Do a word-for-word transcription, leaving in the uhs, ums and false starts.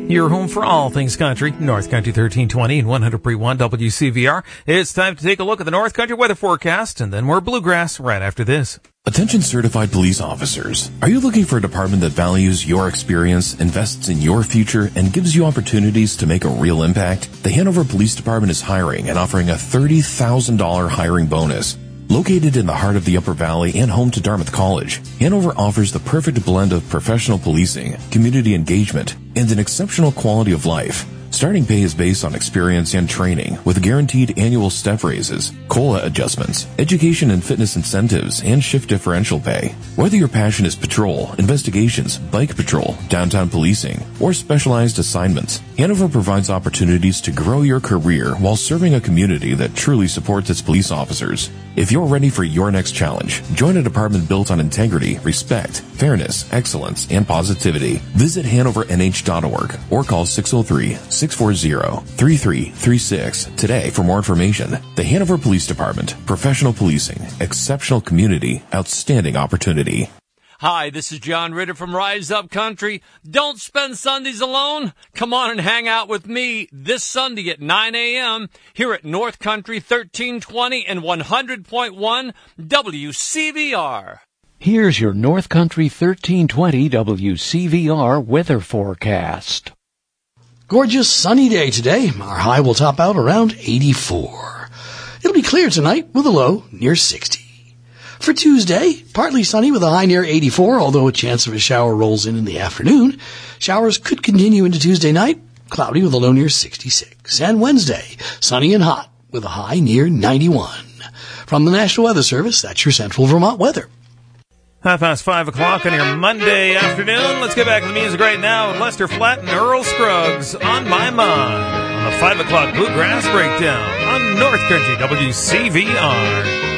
Your home for all things country, North Country thirteen twenty and one hundred point one W C V R. It's time to take a look at the North Country weather forecast, and then more bluegrass right after this. Attention certified police officers. Are you looking for a department that values your experience, invests in your future, and gives you opportunities to make a real impact? The Hanover Police Department is hiring and offering a thirty thousand dollars hiring bonus. Located in the heart of the Upper Valley and home to Dartmouth College, Hanover offers the perfect blend of professional policing, community engagement, and an exceptional quality of life. Starting pay is based on experience and training, with guaranteed annual step raises, COLA adjustments, education and fitness incentives, and shift differential pay. Whether your passion is patrol, investigations, bike patrol, downtown policing, or specialized assignments, Hanover provides opportunities to grow your career while serving a community that truly supports its police officers. If you're ready for your next challenge, join a department built on integrity, respect, fairness, excellence, and positivity. Visit hanover n h dot org or call six oh three, six four zero, three three three six today for more information. The Hanover Police Department. Professional policing. Exceptional community. Outstanding opportunity. Hi, this is John Ritter from Rise Up Country. Don't spend Sundays alone. Come on and hang out with me this Sunday at nine a.m. here at North Country thirteen twenty and one hundred point one W C V R. Here's your North Country thirteen twenty W C V R weather forecast. Gorgeous sunny day today. Our high will top out around eighty-four. It'll be clear tonight with a low near sixty. For Tuesday, partly sunny with a high near eighty-four, although a chance of a shower rolls in in the afternoon. Showers could continue into Tuesday night, cloudy with a low near sixty-six. And Wednesday, sunny and hot with a high near ninety-one. From the National Weather Service, that's your Central Vermont weather. Half past five o'clock on your Monday afternoon. Let's get back to the music right now with Lester Flatt and Earl Scruggs, On My Mind, on the five o'clock Bluegrass Breakdown on North Country W C V R.